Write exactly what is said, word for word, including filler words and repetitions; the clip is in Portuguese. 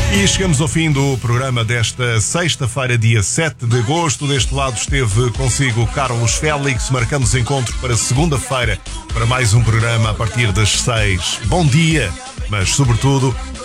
E chegamos ao fim do programa desta sexta-feira, dia sete de agosto. Deste lado esteve consigo Carlos Félix. Marcamos encontro para segunda-feira para mais um programa a partir das seis. Bom dia, mas sobretudo